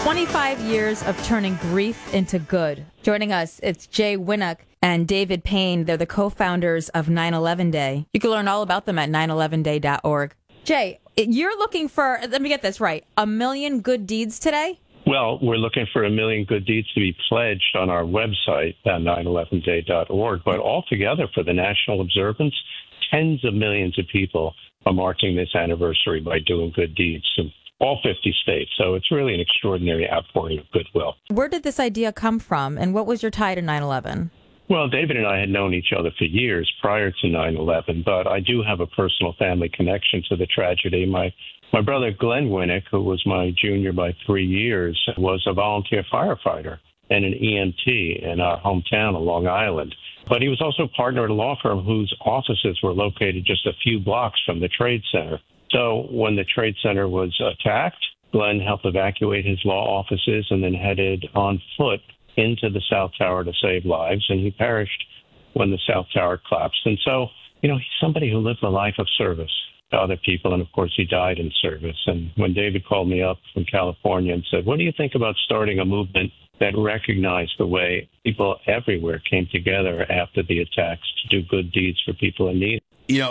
25 years of turning grief into good. Joining us, it's Jay Winnock and David Payne. They're the co-founders of 9/11 Day. You can learn all about them at 911day.org. Jay, you're looking for, let me get this right, 1 million good deeds today? Well, we're looking for 1 million good deeds to be pledged on our website at 911day.org. But altogether, for the national observance, tens of millions of people are marking this anniversary by doing good deeds in all 50 states. So it's really an extraordinary outpouring of goodwill. Where did this idea come from, and what was your tie to 9/11? Well, David and I had known each other for years prior to 9/11, but I do have a personal family connection to the tragedy. My brother, Glenn Winnock, who was my junior by 3 years, was a volunteer firefighter and an EMT in our hometown of Long Island. But he was also a partner at a law firm whose offices were located just a few blocks from the Trade Center. So when the Trade Center was attacked, Glenn helped evacuate his law offices and then headed on foot into the South Tower to save lives, and he perished when the South Tower collapsed. And so, he's somebody who lived a life of service to other people, and of course he died in service. And when David called me up from California and said, what do you think about starting a movement that recognized the way people everywhere came together after the attacks to do good deeds for people in need?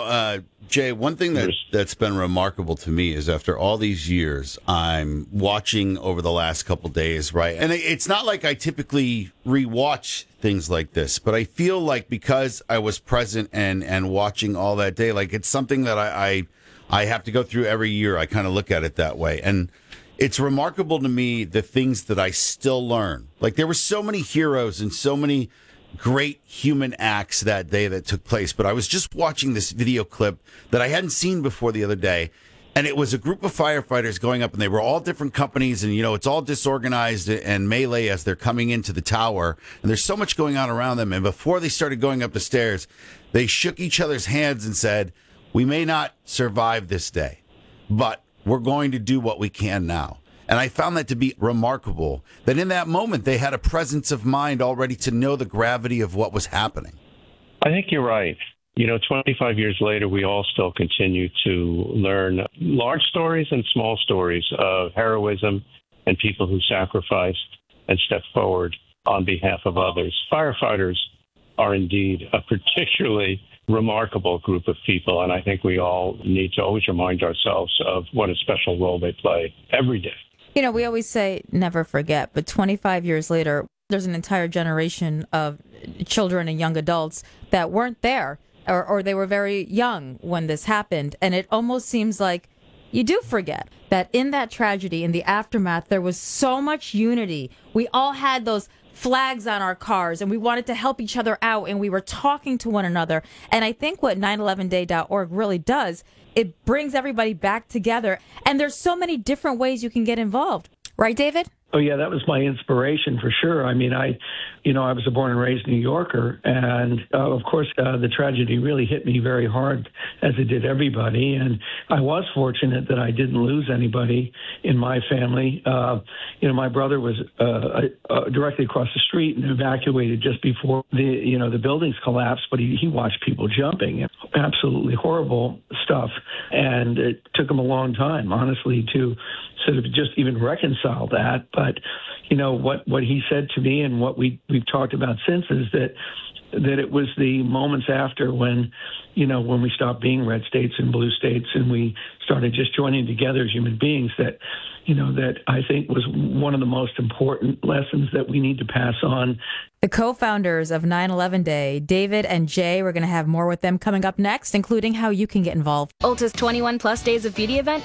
Jay, one thing that's been remarkable to me is after all these years, I'm watching over the last couple days, right? And it's not like I typically rewatch things like this, but I feel like because I was present and watching all that day, like it's something that I have to go through every year. I kind of look at it that way. And it's remarkable to me the things that I still learn. Like there were so many heroes and so many great human acts that day that took place. But I was just watching this video clip that I hadn't seen before the other day. And it was a group of firefighters going up, and they were all different companies. And, it's all disorganized and melee as they're coming into the tower. And there's so much going on around them. And before they started going up the stairs, they shook each other's hands and said, we may not survive this day, but we're going to do what we can now. And I found that to be remarkable, that in that moment, they had a presence of mind already to know the gravity of what was happening. I think you're right. 25 years later, we all still continue to learn large stories and small stories of heroism and people who sacrificed and stepped forward on behalf of others. Firefighters are indeed a particularly remarkable group of people, and I think we all need to always remind ourselves of what a special role they play every day. We always say never forget, but 25 years later, there's an entire generation of children and young adults that weren't there, or they were very young when this happened. And it almost seems like you do forget that in that tragedy, in the aftermath, there was so much unity. We all had those flags on our cars, and we wanted to help each other out, and we were talking to one another. And I think what 911day.org really does, it brings everybody back together. And there's so many different ways you can get involved. Right, David? Oh, yeah, that was my inspiration for sure. I mean, I was a born and raised New Yorker. And, of course, the tragedy really hit me very hard, as it did everybody. And I was fortunate that I didn't lose anybody in my family. My brother was directly across the street and evacuated just before the buildings collapsed. But he watched people jumping. Absolutely horrible stuff. And it took him a long time, honestly, to sort of just even reconcile that. But, what he said to me and what we've talked about since is that it was the moments after when we stopped being red states and blue states and we started just joining together as human beings that I think was one of the most important lessons that we need to pass on. The co-founders of 9/11 Day, David and Jay, we're going to have more with them coming up next, including how you can get involved. Ulta's 21 Plus Days of Beauty event